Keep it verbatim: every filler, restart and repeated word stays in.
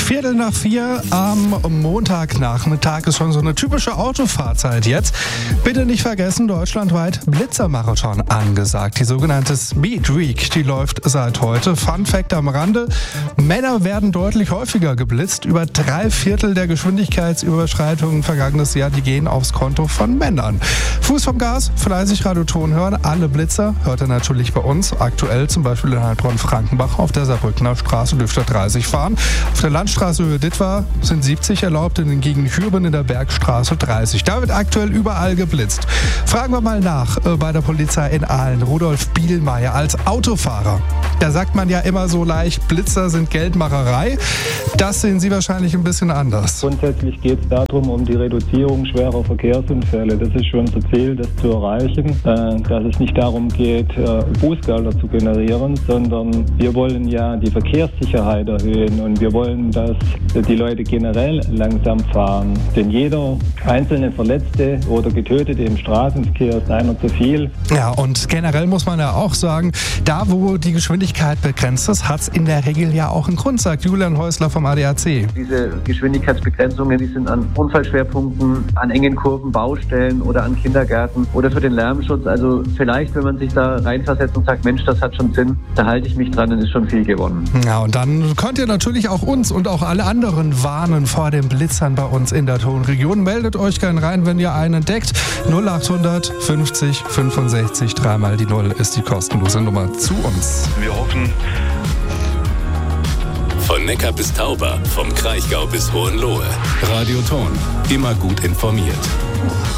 Viertel nach vier am Montagnachmittag ist schon so eine typische Autofahrzeit jetzt. Bitte nicht vergessen, deutschlandweit Blitzermarathon angesagt. Die sogenannte Speed Week, die läuft seit heute. Fun Fact am Rande: Männer werden deutlich häufiger geblitzt. Über drei Viertel der Geschwindigkeitsüberschreitungen vergangenes Jahr, die gehen aufs Konto von Männern. Fuß vom Gas, fleißig Radioton hören. Alle Blitzer hört ihr natürlich bei uns. Aktuell zum Beispiel in Heilbronn-Frankenbach auf der Saarbrückener Straße dürfte dreißig fahren. Auf der Landstraße Höhe Dittwar sind siebzig erlaubt, in den Gegenden Hürben in der Bergstraße dreißig. Da wird aktuell überall geblitzt. Fragen wir mal nach äh, bei der Polizei in Aalen. Rudolf Bielmeier als Autofahrer. Da sagt man ja immer so leicht, Blitzer sind Geldmacherei. Das sehen Sie wahrscheinlich ein bisschen anders. Grundsätzlich geht es darum, um die Reduzierung schwerer Verkehrsunfälle. Das ist schon unser Ziel, das zu erreichen. Äh, dass es nicht darum geht, äh, Bußgelder zu generieren, sondern wir wollen ja die Verkehrssicherheit erhöhen und wir wollen, dass die Leute generell langsam fahren. Denn jeder einzelne Verletzte oder Getötete im Straßenverkehr ist einer zu viel. Ja, und generell muss man ja auch sagen, da wo die Geschwindigkeit begrenzt ist, hat es in der Regel ja auch einen Grund, sagt Julian Häusler vom A D A C. Diese Geschwindigkeitsbegrenzungen, die sind an Unfallschwerpunkten, an engen Kurven, Baustellen oder an Kindergärten oder für den Lärmschutz. Also vielleicht, wenn man sich da reinversetzt und sagt, Mensch, das hat schon Sinn, da halte ich mich dran, dann ist schon viel gewonnen. Ja, und dann könnt ihr natürlich auch uns und auch alle anderen warnen vor den Blitzern bei uns in der Tonregion. Meldet euch gern rein, wenn ihr einen entdeckt. null achthundert fünfzig fünfundsechzig, dreimal die Null ist die kostenlose Nummer zu uns. Wir hoffen... Von Neckar bis Tauber, vom Kraichgau bis Hohenlohe. Radio Ton, immer gut informiert.